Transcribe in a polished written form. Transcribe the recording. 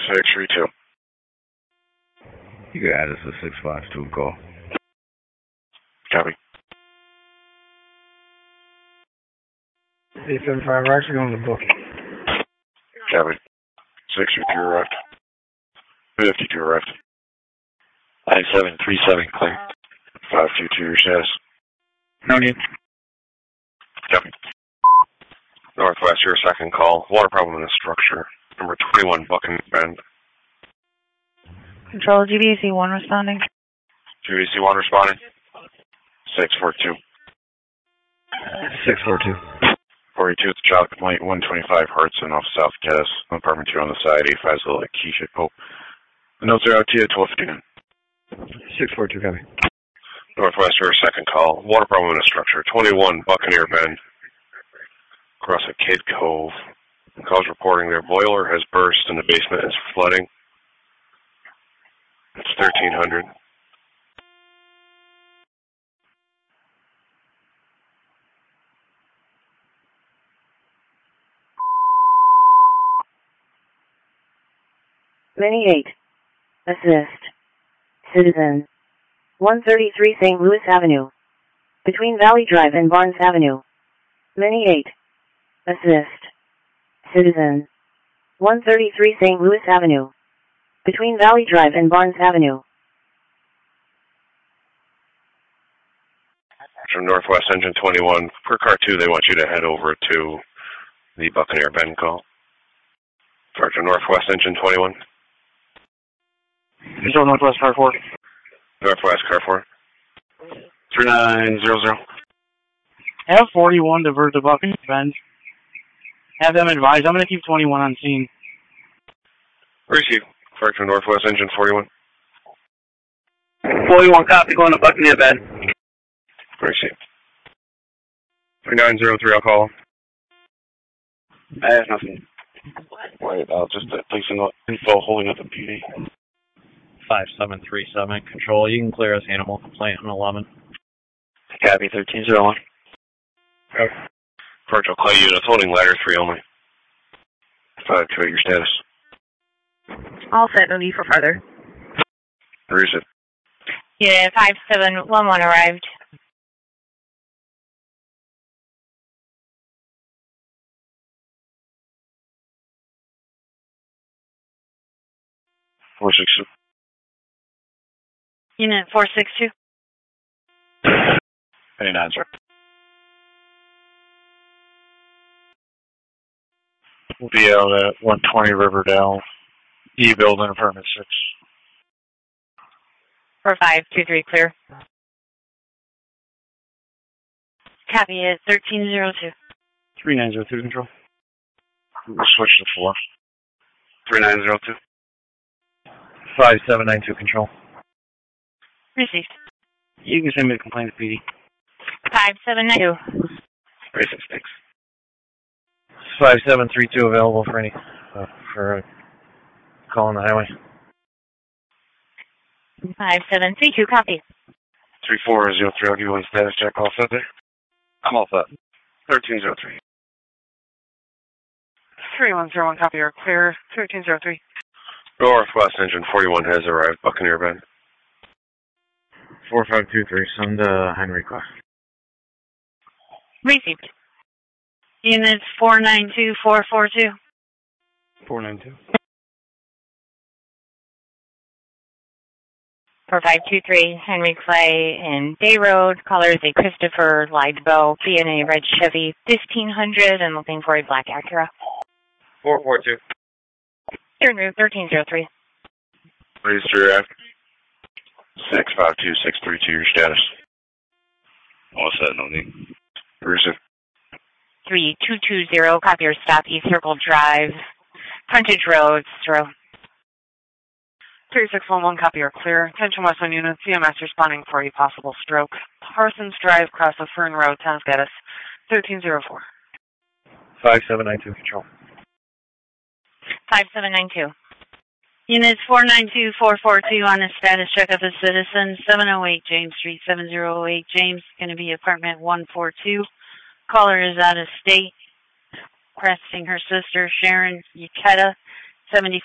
632. You can add us a 652 call. Copy. 875, we're actually going to book. Copy. 652 arrived. 52 arrived. 9737 clear. 522, your status. No need. Copy. Northwest, your second call. Water problem in the structure. Number 21, Bucking Bend. Control, GBC-1 responding. GBC-1 responding. 642. 642. 42 at the child complaint, 125 Hertz and off South Cass. Apartment 2 on the side, 85 Little Keisha Pope. The notes are out to you at 12:59. 642, copy. Northwest, your second call. Water problem in the structure. 21, Buccaneer Bend. Across a Kid Cove. Calls reporting their boiler has burst and the basement is flooding. It's 1300. Many 8. Assist. Citizen. 133 St. Louis Avenue. Between Valley Drive and Barnes Avenue. Many 8. Assist. Citizen. 133 St. Louis Avenue. Between Valley Drive and Barnes Avenue. From Northwest Engine 21, for car 2, they want you to head over to the Buccaneer Bend call. For Northwest Engine 21. Control Northwest Car 4. Northwest Car 4. 3900. Have 41 divert to Bucking Bend. Have them advise. I'm going to keep 21 on scene. Receive. For Northwest Engine 41. 41 copy going to Buccaneer Bend. Receive. 3903, I'll call. I have nothing. Wait, I'll just placing info holding up the PD. 5737 control. You can clear us animal complaint on 11. Copy 1301. Virtual Clay units holding ladder 3 only. 528, your status. All set, no need for further. Receive. Unit 5711 arrived. Four six two. Unit 462. 89, sir. We'll be out at 120 Riverdale, E building, apartment 6. 4523 clear. Copy is 1302. 3902 control. We'll switch to 4. 3902. 5792 control. Received. You can send me the complaint to PD. 5792. Receive, thanks. 5732 available for any for call on the highway. 5732 copy. 3403, I'll give you one status check. All set there? I'm all set. 1303. 3101 copy are clear. 1303. Northwest Engine 41 has arrived. Buccaneer Bend. 4523, send Henry Class. Received. Units 492442. 492. 4523 Henry Clay and Day Road. Caller is a Christopher Lidebow, B&A red Chevy 1500 and looking for a black Acura. 442. Turn route 1303. Register after. 652632, your status. All set, no need. Receive. 3220, copy your stop, East Circle Drive, Frontage Road, Cicero. 3611, copy are clear. Attention Westland unit, CMS responding for a possible stroke. Parsons Drive, cross of Fern Road, town status 1304. 5792 control. 5792. Units 492442 on a status check of a citizen, 708 James Street, 7008 James, going to be apartment 142. Caller is out of state, requesting her sister Sharon Yuketa, 74